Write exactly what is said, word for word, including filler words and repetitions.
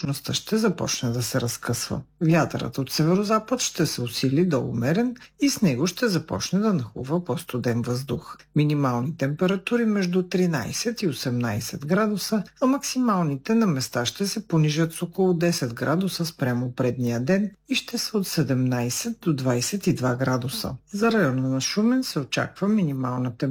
облачността ще започне да се разкъсва. Вятърът от северозапад ще се усили до умерен и с него ще започне да нахлува по-студен въздух. Минимални температури между тринайсет и осемнайсет градуса, а максималните на места ще се понижат с около десет градуса спрямо предния ден и ще са от седемнайсет до двайсет и два градуса. За района на Шумен се очаква минимална температура